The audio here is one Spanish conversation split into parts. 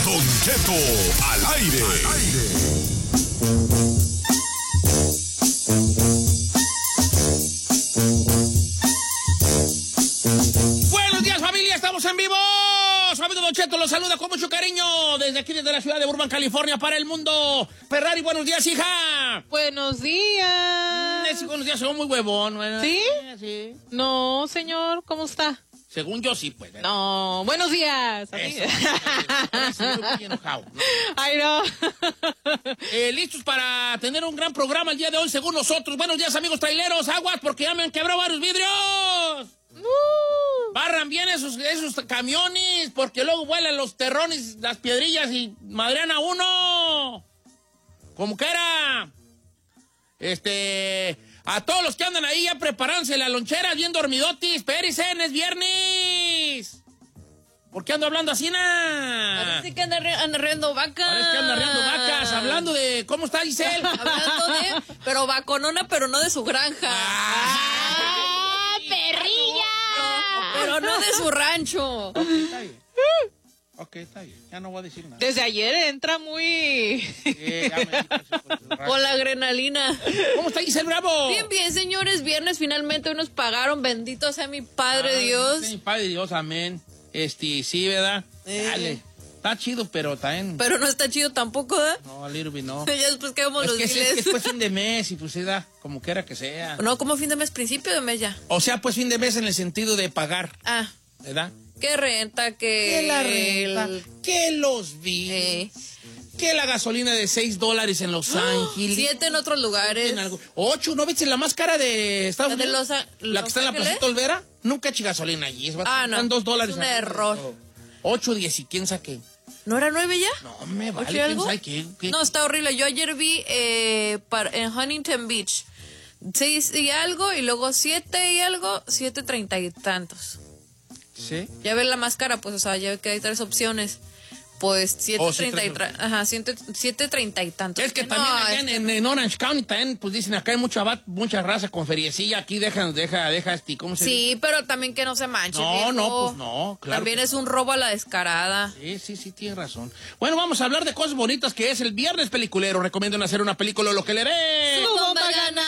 Don Cheto al aire. Buenos días, familia, estamos en vivo. Su amigo Don Cheto los saluda con mucho cariño desde aquí, desde la ciudad de Burbank, California, para el mundo. Ferrari, buenos días, hija. Buenos días. Ese buenos días, según muy huevón. ¿Verdad? ¿Sí? Sí. No, señor, ¿cómo está? Según yo, sí, pues. ¿verdad? No, buenos días. Eso, muy enojado, ¿no? Ay, no. Listos para tener un gran programa el día de hoy, según nosotros. Buenos días, amigos traileros. Aguas, porque ya me han quebrado varios vidrios. Barran bien esos camiones, porque luego vuelan los terrones, las piedrillas y madrean a uno. Como que era. A todos los que andan ahí ya preparándose la lonchera, bien dormidotis. Espérense, es viernes. ¿Por qué ando hablando así, Parece que anda arreando vacas. Parece que anda arreando vacas. Hablando de. ¿Cómo está, Giselle? Hablando de. Pero vaconona, pero no de su granja. ¡Ah, perrilla! Pero no de su rancho. Ok, está bien. Ok, está bien. Ya no voy a decir nada. Desde ayer entra muy... Ya me dijo eso por el rato. Con la adrenalina. ¿Cómo está, Giselle Bravo? Bien, bien, señores. Viernes finalmente hoy nos pagaron. Bendito sea mi Padre Dios. Sí, Padre Dios, amén. Sí, ¿verdad? Dale. Está chido, pero también. Pero no está chido tampoco, ¿eh? No, a little bit no. Ya después que vemos los Es que biles. fue fin de mes y pues se da como quiera que sea. No, como fin de mes, principio de mes ya. O sea, pues fin de mes en el sentido de pagar, Ah, ¿verdad? qué renta, Que la renta, que los vi, que la gasolina de $6 en Los Ángeles. 7 en otros lugares. 8, ¿no viste la más cara de Estados ¿La de Unidos? La que está en la Ángeles? Placita Olvera. Nunca eché gasolina allí. No. Están $2. Es un error. 8, 10 y quién sabe qué. ¿No era 9 ya? No, me vale, ¿Ocho y quién algo? sabe qué. No, está horrible. Yo ayer vi en Huntington Beach 6 y algo, y luego 7 y algo, 7.30 y tantos. ¿Sí? Ya ves la más cara, pues, o sea, ya ve que hay 3 opciones. Pues 7.30 ajá, 7.30 y tantos. Es que también no, allá en Orange County también, pues dicen, acá hay mucha raza con feriecilla, aquí deja ¿cómo se dice? Sí, pero también que no se manche. No, viejo. no, pues no, claro. También que es un robo a la descarada. Sí, tienes razón. Bueno, vamos a hablar de cosas bonitas, que es el viernes peliculero. Recomiendo hacer una película, lo que le haré. ¡Su bomba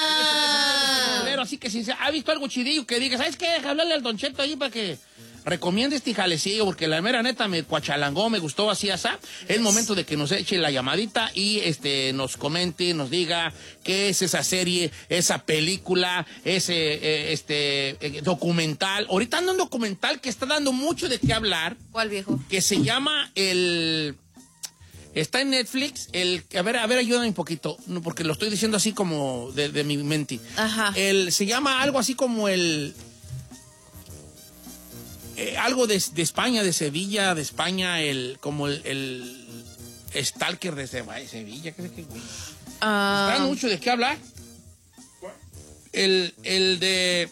gana! Así que si ha visto algo chidillo que diga, ¿sabes qué? Deja hablarle al Don Cheto ahí para que recomiende este jalecillo, porque la mera neta me cuachalangó, me gustó así, asá. Es momento de que nos eche la llamadita y nos comente, nos diga qué es esa serie, esa película, ese documental. Ahorita anda un documental que está dando mucho de qué hablar. ¿Cuál, viejo? Que se llama Está en Netflix, a ver, ayúdame un poquito, no, porque lo estoy diciendo así como de mi mente. Ajá. Se llama algo así como algo de España, de Sevilla, de España, como el Stalker de Sevilla, ¿qué sé qué, güey? Está mucho de qué hablar. El de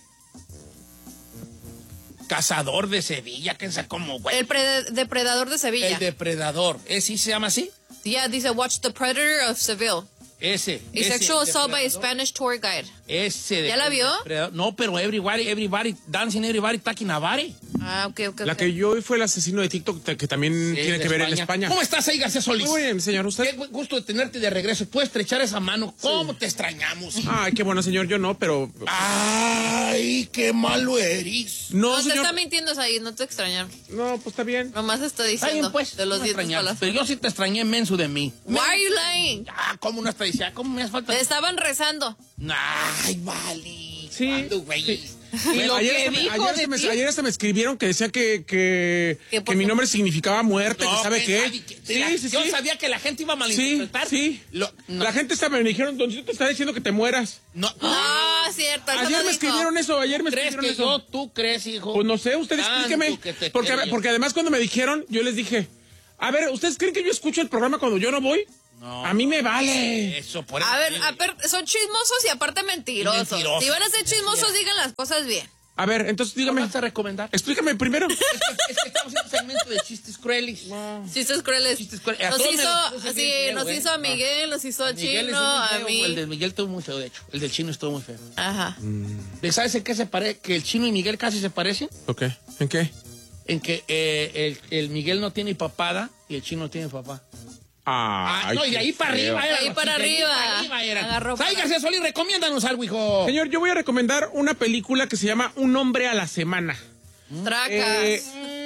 Cazador de Sevilla, que es como, güey. El depredador de Sevilla. El depredador, ¿sí se llama así? Ya dice Watch the Predator of Seville. Ese. A sexual assault by a Spanish tour guide. Ese. ¿Ya la vio? No, pero everybody, dancing everybody, talking about it. Ah, ok. La que yo vi fue el asesino de TikTok, que también tiene que ver en España. ¿Cómo estás ahí, García Solís? Muy bien, señor, ¿usted? Qué gusto de tenerte de regreso. ¿Puedes estrechar esa mano? ¿Cómo te extrañamos? Ay, qué bueno, señor, yo no, pero... Ay, qué malo eres. No, No, te señor. está mintiendo ahí, no te extrañaron. No, pues está bien. Nomás está Está diciendo bien, pues. de los no me dientes extrañabas, para las... pero yo sí te extrañé menso de mí. Why are you lying? ¿Cómo no extrañé? ¿Cómo me hace falta? Te estaban rezando. Ay, vale. Sí, ¿Cuándo, güey? sí. Bueno, Ayer hasta me escribieron que decía que mi nombre significaba muerte, que sabe qué. Yo sabía que la gente iba a malinterpretar. Sí. La gente me dijeron, Don Cheto te está diciendo que te mueras. No. No, cierto. eso Ayer no me dijo. escribieron eso, ¿Crees que tú crees, hijo? Pues no sé, usted Tanto explíqueme. que te Porque creo. además cuando me dijeron, yo les dije, a ver, ¿ustedes creen que yo escucho el programa cuando yo no voy? No. A mí me vale. Eso, por A ver, eso. son chismosos y aparte mentirosos. Mentirosos. Si van a ser chismosos, digan las cosas bien. A ver, entonces ¿Qué dígame. vas a recomendar? Explícame primero. Es que estamos en un segmento de chistes crueles. Chistes crueles. Chistes crueles. A Nos todos hizo, me los puse sí, bien feo, nos güey. hizo a Miguel, nos hizo a Miguel Chino, estuvo muy a feo. mí. El de Miguel estuvo muy feo, de hecho. El del Chino estuvo muy feo. Ajá. ¿Sabes en qué se parece? Que el Chino y Miguel casi se parecen. Ok, ¿en qué? En que el Miguel no tiene papada Y el chino tiene papá. Ay, no, y de ahí para arriba era. Ahí para arriba. Agarró Sai García Solís, recomiéndanos algo, hijo. Señor, yo voy a recomendar una película que se llama Un hombre a la semana. Tracas.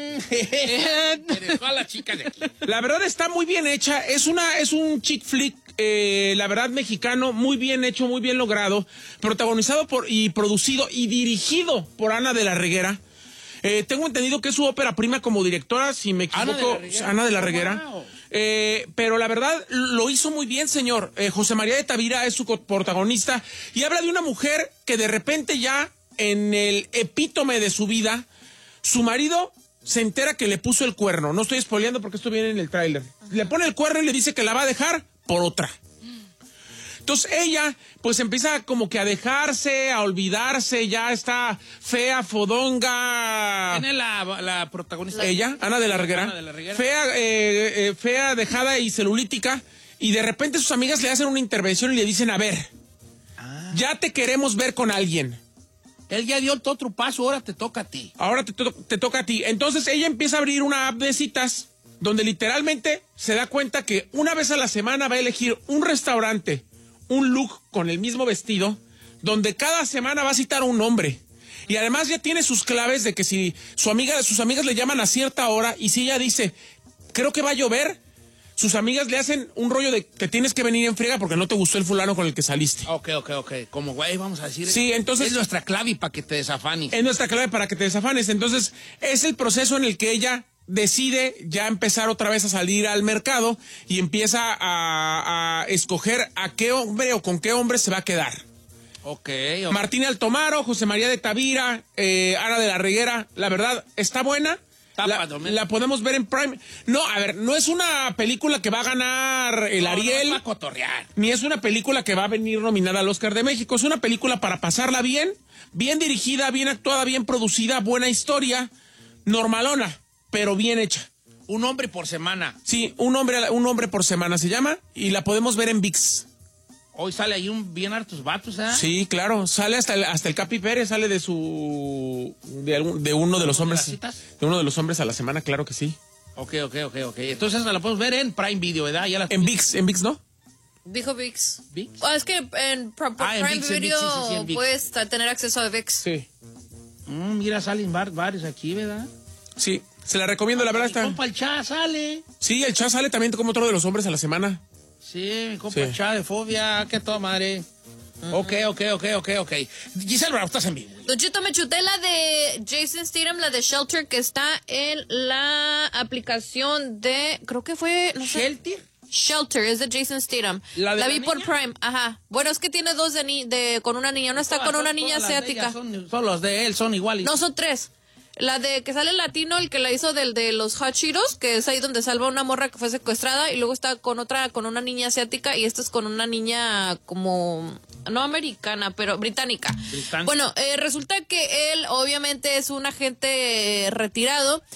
Me dejó a la chica de aquí. La verdad está muy bien hecha. Es un chick flick, la verdad, mexicano, muy bien hecho, muy bien logrado. Protagonizado y producido y dirigido por Ana de la Reguera. Tengo entendido que es su ópera prima como directora, si me equivoco, Ana de la Reguera. Wow. Pero la verdad lo hizo muy bien, señor. José María de Tavira es su protagonista y habla de una mujer que de repente ya en el epítome de su vida, su marido se entera que le puso el cuerno. No estoy spoileando porque esto viene en el tráiler. Le pone el cuerno y le dice que la va a dejar por otra. Entonces ella pues empieza como que a dejarse, a olvidarse, ya está fea, fodonga. ¿Quién es la protagonista? Ella, Ana de la Reguera. Ana de la Reguera. Fea, dejada y celulítica. Y de repente sus amigas le hacen una intervención y le dicen, a ver, ya te queremos ver con alguien. Él ya dio el otro paso, ahora te toca a ti. Ahora te toca a ti. Entonces ella empieza a abrir una app de citas donde literalmente se da cuenta que una vez a la semana va a elegir un restaurante, un look con el mismo vestido, donde cada semana va a citar a un hombre. Y además ya tiene sus claves de que si sus amigas le llaman a cierta hora y si ella dice, creo que va a llover, sus amigas le hacen un rollo de que tienes que venir en friega porque no te gustó el fulano con el que saliste. Ok. Como güey, vamos a decir. Sí, entonces. Es nuestra clave para que te desafanes. Es nuestra clave para que te desafanes. Entonces, es el proceso en el que ella decide ya empezar otra vez a salir al mercado y empieza a escoger a qué hombre o con qué hombre se va a quedar. Ok. Martín Altomaro, José María de Tavira, Ana de la Reguera, la verdad, está buena. La podemos ver en Prime. No, a ver, no es una película que va a ganar el Ariel. No es para cotorrear. Ni es una película que va a venir nominada al Oscar de México. Es una película para pasarla bien, bien dirigida, bien actuada, bien producida, buena historia, normalona, pero bien hecha. Un hombre por semana. Sí, un hombre por semana se llama y la podemos ver en ViX. Hoy sale ahí bien hartos vatos, ¿eh? Sí, claro, sale hasta el Capi Pérez, sale de uno de los hombres. De uno de los hombres a la semana, claro que sí. Ok. Entonces la podemos ver en Prime Video, ¿verdad? Ya en ViX, ¿no? Dijo ViX. ¿ViX? Es que en Prime Video en ViX. puedes tener acceso a ViX. Sí. Mira, salen varios aquí, ¿verdad? Sí, se la recomiendo, la verdad está. Compa, el Cha sale. Sí, el Cha sale también como otro de los hombres a la semana. Sí, mi compa Cha de Fobia, que toda madre. Ok. Giselle Bravo, estás en vivo. Don Chito, me chuté la de Jason Statham, la de Shelter, que está en la aplicación de, creo que fue, no sé. Shelter, es de Jason Statham. La vi por Prime, ajá. Bueno, es que tiene dos con una niña, una está con una niña asiática. Son los de él, son iguales. No, son tres. La de que sale el latino, el que la hizo del de los Hot Cheetos, que es ahí donde salva a una morra que fue secuestrada, y luego está con una niña asiática, y esta es con una niña como, no americana, pero británica. Bueno, resulta que él obviamente es un agente retirado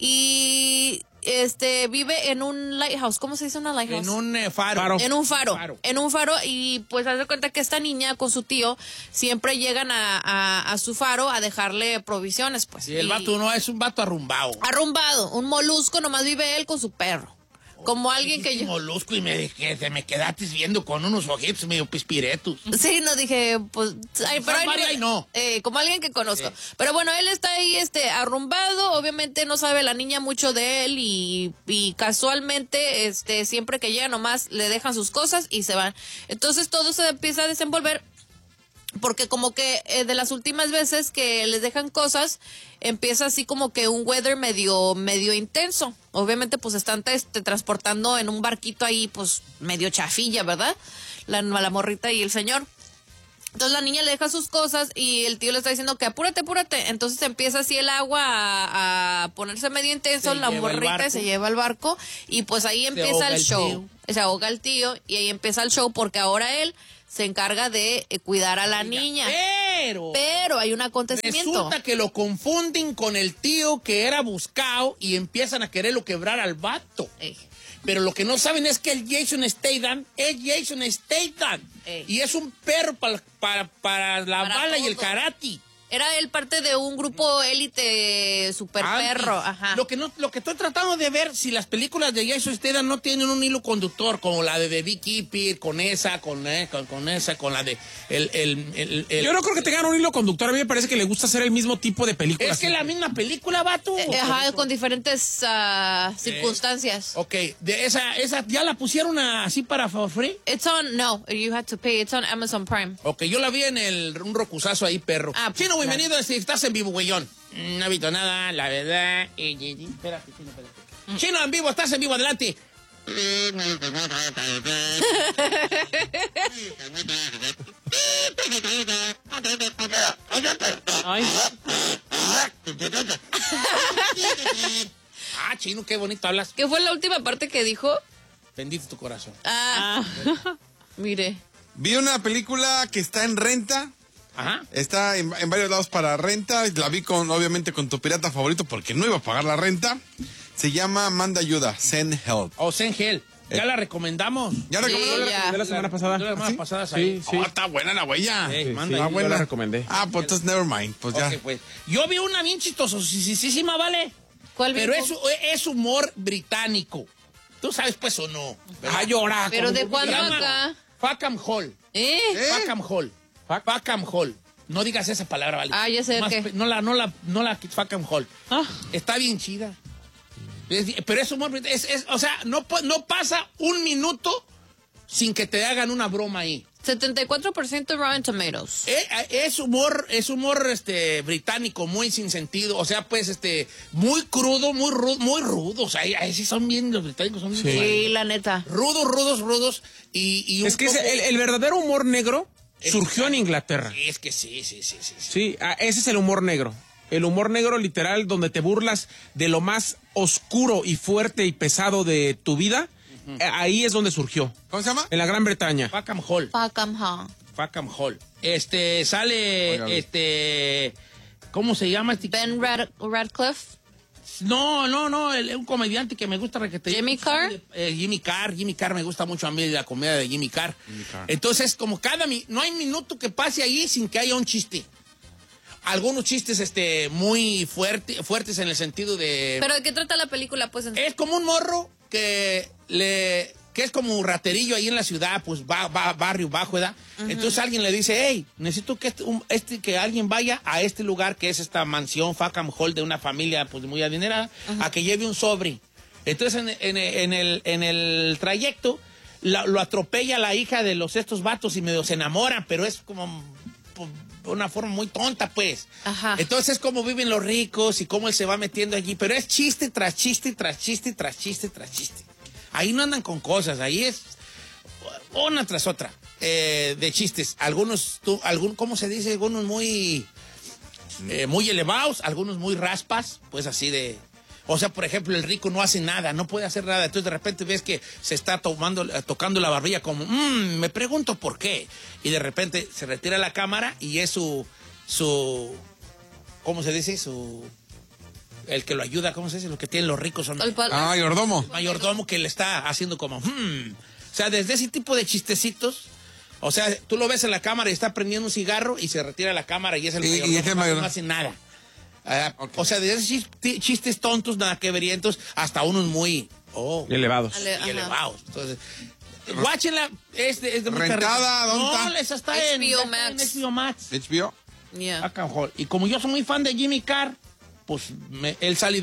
y vive en un lighthouse. ¿Cómo se dice una lighthouse? En un faro. En un faro, y pues haz de cuenta que esta niña con su tío siempre llegan a su faro a dejarle provisiones, pues. Y el vato no es un vato arrumbado. Un molusco, nomás vive él con su perro. Como alguien que yo... molusco y me quedaste viendo con unos ojitos medio pispiretos. Sí, no dije, pues... pero no. Como alguien que conozco. Sí. Pero bueno, él está ahí arrumbado, obviamente no sabe la niña mucho de él y casualmente siempre que llega nomás le dejan sus cosas y se van. Entonces todo se empieza a desenvolver porque como que de las últimas veces que les dejan cosas, empieza así como que un weather medio intenso. Obviamente pues están transportando en un barquito ahí pues medio chafilla, ¿verdad? La morrita y el señor. Entonces la niña le deja sus cosas y el tío le está diciendo que apúrate. Entonces empieza así el agua a ponerse medio intenso, la morrita se lleva al barco y pues ahí empieza el show. Se ahoga el tío y ahí empieza el show porque ahora él se encarga de cuidar a la niña. Pero hay un acontecimiento. Resulta que lo confunden con el tío que era buscado y empiezan a quererlo quebrar al vato. Pero lo que no saben es que el Jason Statham es Jason Statham. Y es un perro para la bala todo. Y el karate. Era él parte de un grupo élite super perro, ajá. Lo que estoy tratando de ver, si las películas de Jason Statham no tienen un hilo conductor, como la de The Beekeeper, con esa, con la de... Yo no creo que tengan un hilo conductor. A mí me parece que le gusta hacer el mismo tipo de películas. Es que la misma película, vato. Ajá, con diferentes circunstancias. Ok, de esa ya la pusieron así para for free. No, you had to pay. It's on Amazon Prime. Ok, yo la vi en un rocusazo ahí, perro. Chino, bienvenido, estás en vivo, güeyón. No he visto nada, la verdad. Espérate, Chino, espérate. Chino, en vivo, estás en vivo, adelante. Ay, Chino, qué bonito hablas. ¿Qué fue la última parte que dijo? Bendito tu corazón. Mire. Vi una película que está en renta. Ajá. Está en varios lados para renta. La vi obviamente con tu pirata favorito porque no iba a pagar la renta. Se llama Manda Ayuda, Send Help. Send Help. Ya la recomendamos. ¿Ya Sí, recomendó? ya. De la semana pasada. La semana ¿Sí? pasada Sí, sí. Está buena la huella. Sí, manda Sí, ayuda. yo la recomendé. Pues entonces never mind. Pues ya. Ok, pues. Yo vi una bien chistosísima, ¿vale? ¿Cuál Pero vimos? es humor británico. ¿Tú sabes, pues, o no? Llora. ¿Pero de Se cuándo llama acá? Fackham Hall. Fackham Hall. Fackham Hall. No digas esa palabra, ¿vale? Ya sé Más qué. No la Fackham Hall. Está bien chida. Pero es humor británico. O sea, no pasa un minuto sin que te hagan una broma ahí. 74% Rotten Tomatoes. Es humor británico, muy sin sentido. O sea, pues, muy crudo, muy rudo. O sea, ahí sí son bien, los británicos son bien. Sí, la neta. Rudos. Y un Es que poco- el verdadero humor negro surgió en Inglaterra. Sí, es que sí. Sí, ese es el humor negro. El humor negro literal donde te burlas de lo más oscuro y fuerte y pesado de tu vida. Ahí es donde surgió. ¿Cómo se llama? En la Gran Bretaña. Fackham Hall. Fackham Hall. Sale, Óigalo. ¿cómo se llama? Ben Radcliffe. No, un comediante que me gusta requete. ¿Jimmy Carr? Jimmy Carr me gusta mucho a mí la comedia de Jimmy Carr. Entonces, como no hay minuto que pase ahí sin que haya un chiste. Algunos chistes muy fuertes en el sentido de... ¿Pero de qué trata la película? Pues Es como un morro que es como un raterillo ahí en la ciudad, pues va barrio bajo, ¿verdad? Entonces alguien le dice, hey, necesito que que alguien vaya a este lugar que es esta mansión Fackham Hall de una familia pues muy adinerada, a que lleve un sobre. Entonces en el trayecto lo atropella la hija de estos vatos y medio se enamoran, pero es como una forma muy tonta, pues. Ajá. Entonces es como viven los ricos y cómo él se va metiendo allí, pero es chiste tras chiste, tras chiste, tras chiste, tras chiste. Ahí no andan con cosas, ahí es una tras otra de chistes. Algunos, ¿cómo se dice? Algunos muy elevados, algunos muy raspas, pues así de... O sea, por ejemplo, el rico no hace nada, no puede hacer nada. Entonces de repente ves que se está tocando la barbilla como, me pregunto por qué. Y de repente se retira la cámara y es su ¿cómo se dice? El que lo ayuda, ¿cómo se dice? Lo que tienen los ricos son Mayordomo. mayordomo que le está haciendo como, O sea, desde ese tipo de chistecitos. O sea, tú lo ves en la cámara y está prendiendo un cigarro y se retira la cámara y es el Y es el mayordomo, mayordomo. no hace nada. O sea, desde esos chistes tontos, nada que vería, entonces, hasta unos muy Elevados. y elevados. Entonces, guáchenla, es de mucha ¿Rentada? risa. ¿Dónde No, está? esa está en HBO Max. HBO Max. HBO. Yeah. Fackham Hall. Y como yo soy muy fan de Jimmy Carr, pues él sale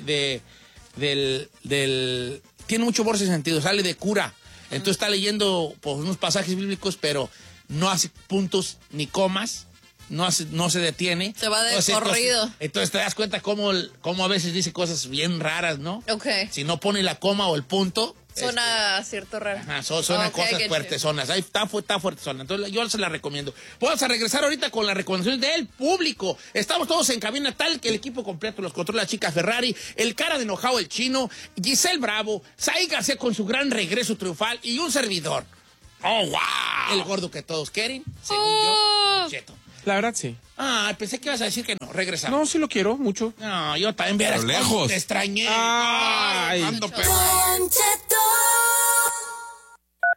tiene mucho bolsa de sentido, sale de cura. Entonces está leyendo pues, unos pasajes bíblicos, pero no hace puntos ni comas, no se detiene. Se va de Entonces, corrido. Entonces te das cuenta cómo a veces dice cosas bien raras, ¿no? Ok. Si no pone la coma o el punto. Suena cierto raro. Ajá, son cosas fuertesonas. Ahí está fuertezona. Entonces yo se la recomiendo. Vamos a regresar ahorita con las recomendaciones del público. Estamos todos en cabina tal que el equipo completo los controla la chica Ferrari, el cara de enojado el chino, Giselle Bravo, Saí García con su gran regreso triunfal y un servidor. ¡Oh, wow! El gordo que todos quieren, según yo, Cheto. La verdad, sí. Pensé que ibas a decir que no. Regresamos. No, sí lo quiero mucho. No, yo también verás. Pero cómo lejos. Te extrañé. Ay. Ando pegado.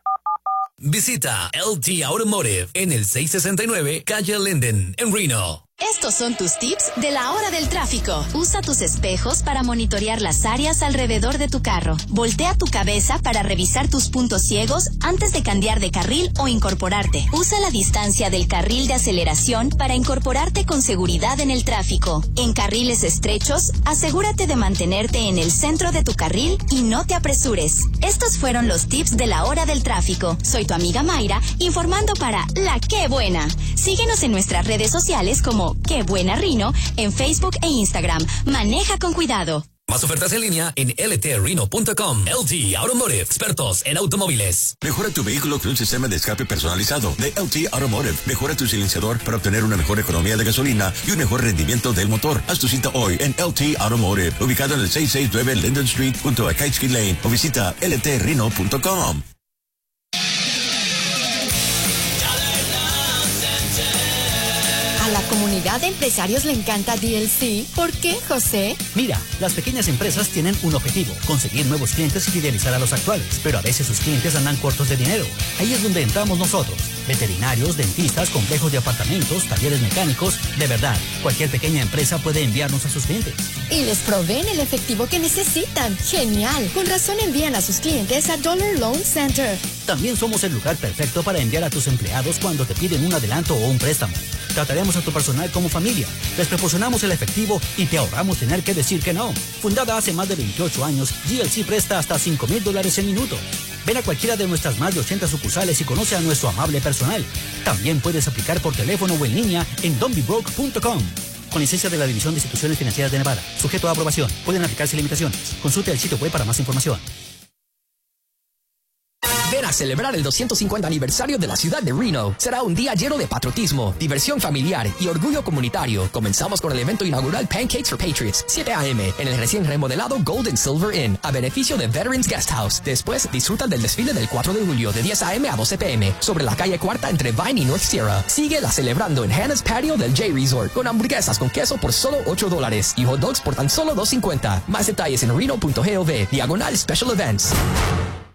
Visita LT Automotive en el 669 Calle Linden, en Reno. Estos son tus tips de la hora del tráfico. Usa tus espejos para monitorear las áreas alrededor de tu carro. Voltea tu cabeza para revisar tus puntos ciegos antes de cambiar de carril o incorporarte. Usa la distancia del carril de aceleración para incorporarte con seguridad en el tráfico. En carriles estrechos, asegúrate de mantenerte en el centro de tu carril y no te apresures. Estos fueron los tips de la hora del tráfico. Soy tu amiga Mayra, informando para La Qué Buena. Síguenos en nuestras redes sociales como Qué Buena Rino en Facebook e Instagram. Maneja con cuidado. Más ofertas en línea en ltrino.com. LT Automotive, expertos en automóviles. Mejora tu vehículo con un sistema de escape personalizado de LT Automotive. Mejora tu silenciador para obtener una mejor economía de gasolina y un mejor rendimiento del motor. Haz tu cita hoy en LT Automotive, ubicado en el 669 Linden Street junto a Kitesky Lane, o visita ltrino.com. A la comunidad de empresarios le encanta DLC. ¿Por qué, José? Mira, las pequeñas empresas tienen un objetivo: conseguir nuevos clientes y fidelizar a los actuales. Pero a veces sus clientes andan cortos de dinero. Ahí es donde entramos nosotros. Veterinarios, dentistas, complejos de apartamentos, talleres mecánicos. De verdad, cualquier pequeña empresa puede enviarnos a sus clientes. Y les proveen el efectivo que necesitan. ¡Genial! Con razón envían a sus clientes a Dollar Loan Center. También somos el lugar perfecto para enviar a tus empleados cuando te piden un adelanto o un préstamo. Trataremos a tu personal como familia. Les proporcionamos el efectivo y te ahorramos tener que decir que no. Fundada hace más de 28 años, GLC presta hasta $5,000 en minutos. Ven a cualquiera de nuestras más de 80 sucursales y conoce a nuestro amable personal. También puedes aplicar por teléfono o en línea en don'tbebroke.com. Con licencia de la División de Instituciones Financieras de Nevada. Sujeto a aprobación. Pueden aplicarse limitaciones. Consulte el sitio web para más información. Ven a celebrar el 250 aniversario de la ciudad de Reno. Será un día lleno de patriotismo, diversión familiar y orgullo comunitario. Comenzamos con el evento inaugural Pancakes for Patriots, 7 a.m. en el recién remodelado Gold and Silver Inn, a beneficio de Veterans Guest House. Después, disfruta del desfile del 4 de julio de 10 a.m. a 12 p.m. sobre la calle Cuarta entre Vine y North Sierra. Síguela celebrando en Hannah's Patio del J Resort, con hamburguesas con queso por solo $8 y hot dogs por tan solo $2.50. Más detalles en reno.gov/special events.